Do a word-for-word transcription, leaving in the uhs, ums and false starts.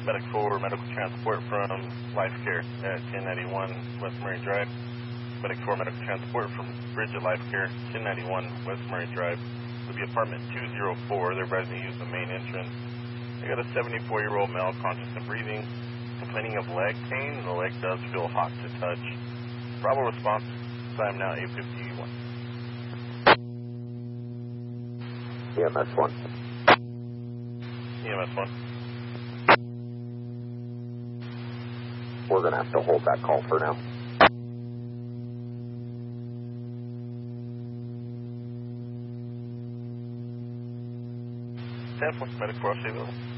Medic four, medical transport from Life Care at ten ninety-one West Murray Drive. Medic four, medical transport from Bridget Life Care, ten ninety-one West Murray Drive. It'll be apartment two oh four. They're advising to use the main entrance. They got a seventy-four-year-old male, conscious and breathing, complaining of leg pain. The leg does feel hot to touch. Bravo response. Time now eight fifty-one. E M S one. E M S one. We're going to have to hold that call for now. ten four, medic four, I'll see you.